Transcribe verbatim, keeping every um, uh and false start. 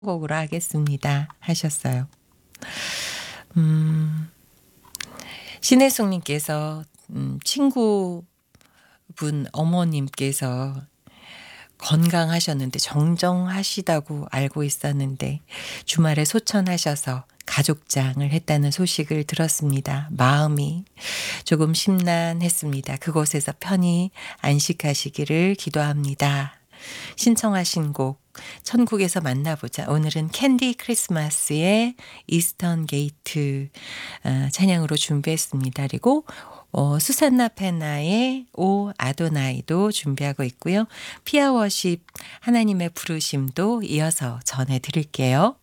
곡으로 하겠습니다 하셨어요. 음. 신혜숙 님께서 음 친구분 어머님께서 건강하셨는데 정정하시다고 알고 있었는데 주말에 소천하셔서 가족장을 했다는 소식을 들었습니다. 마음이 조금 심란했습니다. 그곳에서 편히 안식하시기를 기도합니다. 신청하신 곡 천국에서 만나보자. 오늘은 캔디 크리스마스의 이스턴 게이트 어 찬양으로 준비했습니다. 그리고 어 수산나 페나의 오 아도나이도 준비하고 있고요. 피아 워십 하나님의 부르심도 이어서 전해 드릴게요.